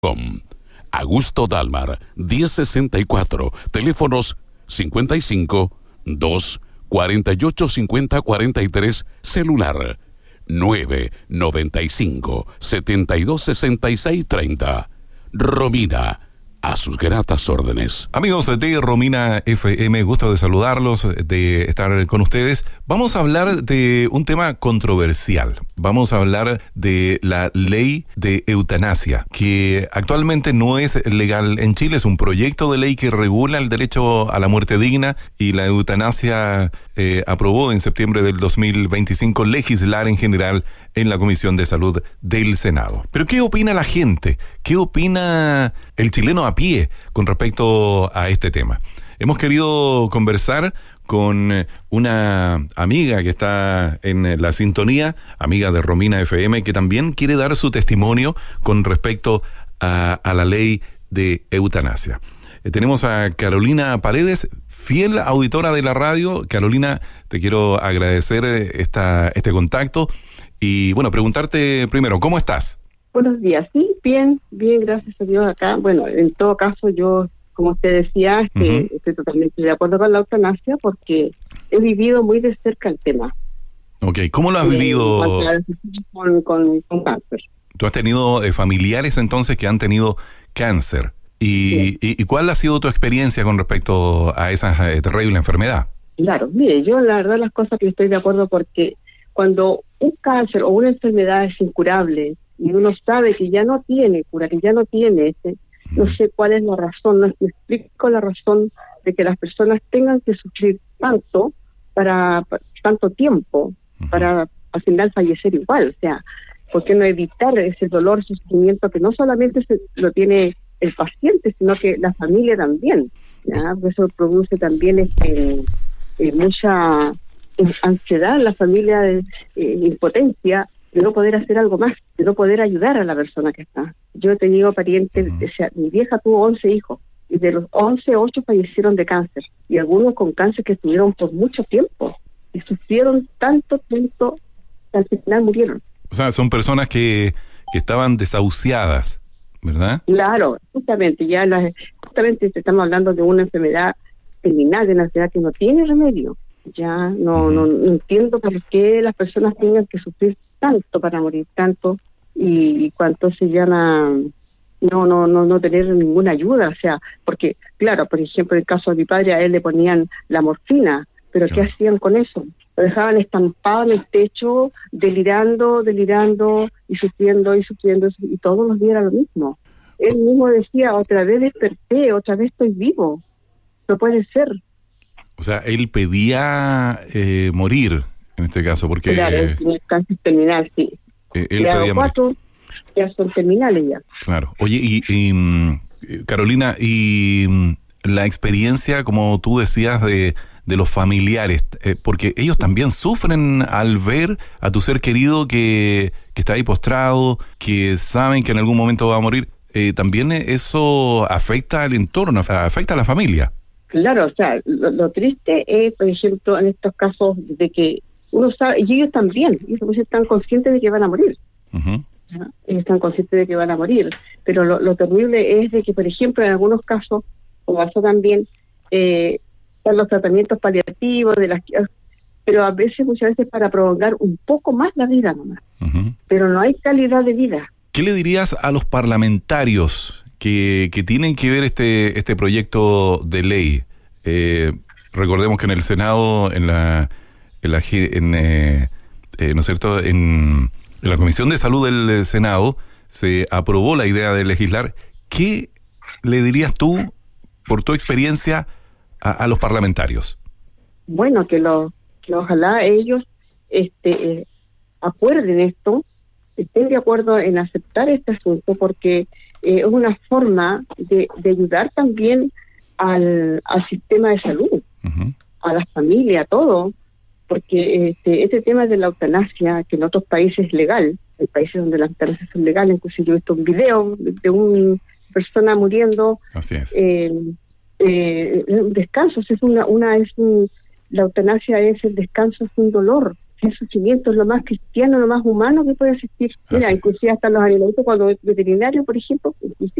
Augusto Dalmar, 1064, teléfonos 55 2 48 50 43, celular 995 72 66 30. Romina, a sus gratas órdenes. Amigos de Romina FM, gusto de saludarlos, de estar con ustedes. Vamos a hablar de un tema controversial. Vamos a hablar de la ley de eutanasia, que actualmente no es legal en Chile. Es un proyecto de ley que regula el derecho a la muerte digna, y la eutanasia aprobó en septiembre del 2025 legislar en general en la Comisión de Salud del Senado. Pero ¿qué opina la gente? ¿Qué opina el chileno a pie con respecto a este tema? Hemos querido conversar con una amiga que está en la sintonía, amiga de Romina FM, que también quiere dar su testimonio con respecto a la ley de eutanasia. Tenemos a Carolina Paredes, fiel auditora de la radio. Carolina, te quiero agradecer este contacto y, bueno, preguntarte primero, ¿cómo estás? Buenos días, sí, bien, gracias a Dios acá. Bueno, en todo caso, yo, como usted decía, estoy totalmente de acuerdo con la eutanasia porque he vivido muy de cerca el tema. Ok, ¿cómo lo has vivido? Con cáncer. ¿Tú has tenido familiares entonces que han tenido cáncer? ¿Y cuál ha sido tu experiencia con respecto a esa terrible enfermedad? Claro, mire, yo la verdad las cosas que estoy de acuerdo, porque cuando un cáncer o una enfermedad es incurable y uno sabe que ya no tiene cura, que ya no tiene no sé cuál es la razón, no me explico la razón de que las personas tengan que sufrir tanto para tanto tiempo, para al final fallecer igual. O sea, ¿por qué no evitar ese dolor, ese sufrimiento que no solamente lo tiene el paciente, sino que la familia también? ¿Ya? Eso produce también mucha ansiedad en la familia, impotencia de no poder hacer algo más, de no poder ayudar a la persona que está. Yo he tenido parientes, o sea, mi vieja tuvo 11 hijos, y de los 11, 8 fallecieron de cáncer, y algunos con cáncer que estuvieron por mucho tiempo, y sufrieron tanto tiempo que al final murieron. O sea, son personas que estaban desahuciadas, ¿verdad? Claro, justamente estamos hablando de una enfermedad terminal, de una enfermedad que no tiene remedio. Ya no entiendo por qué las personas tengan que sufrir tanto para morir tanto, y cuánto se llama no tener ninguna ayuda. O sea, porque claro, por ejemplo, en el caso de mi padre, a él le ponían la morfina, pero ¿qué hacían con eso? Lo dejaban estampado en el techo, delirando y sufriendo, y todos los días era lo mismo. Él mismo decía, otra vez desperté, otra vez estoy vivo. No puede ser. O sea, él pedía morir, en este caso, porque... Claro, es cáncer terminal, sí. Él pedía 4 morir. Ya son terminales ya. Claro. Oye, y Carolina, y la experiencia, como tú decías, de los familiares, porque ellos también sufren al ver a tu ser querido que está ahí postrado, que saben que en algún momento va a morir. También eso afecta al entorno, afecta a la familia. Claro, o sea, lo triste es, por ejemplo, en estos casos de que uno sabe, y ellos también, ellos están conscientes de que van a morir. Uh-huh. Ellos están conscientes de que van a morir, pero lo terrible es de que, por ejemplo, en algunos casos, como pasó también, están los tratamientos paliativos, pero a veces, muchas veces, para prolongar un poco más la vida nomás. Uh-huh. Pero no hay calidad de vida. ¿Qué le dirías a los parlamentarios que tienen que ver este proyecto de ley? Recordemos que en el Senado, ¿no es cierto?, en la Comisión de Salud del Senado se aprobó la idea de legislar. ¿Qué le dirías tú, por tu experiencia, a los parlamentarios? Bueno, que ojalá ellos acuerden esto, estén de acuerdo en aceptar este asunto, porque es una forma de ayudar también al sistema de salud, uh-huh, a las familias, a todo, porque este tema de la eutanasia, que en otros países es legal, en países donde las eutanasias son legales, incluso yo he visto un video de una persona muriendo. Así es. Descanso, la eutanasia es el descanso sin dolor, el sufrimiento es lo más cristiano, lo más humano que puede existir. Mira, inclusive hasta los animalitos, cuando veterinario, por ejemplo, inclusive